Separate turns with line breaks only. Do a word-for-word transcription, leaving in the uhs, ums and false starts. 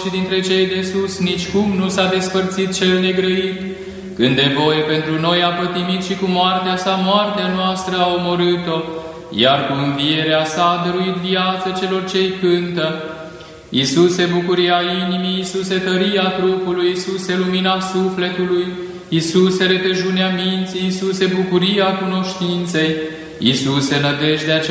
și dintre cei de sus, nici cum nu s-a despărțit cel negrăit, când de voie pentru noi a pătimit și cu moartea sa moartea noastră a omorât-o, iar cu învierea sa a dăruit viață celor ce-i cântă. Iisuse, bucuria inimii, Iisuse, tăria trupului, Iisuse, lumina sufletului, Iisuse, repejunea minții, Iisuse, bucuria cunoștinței, Iisuse, nădejdea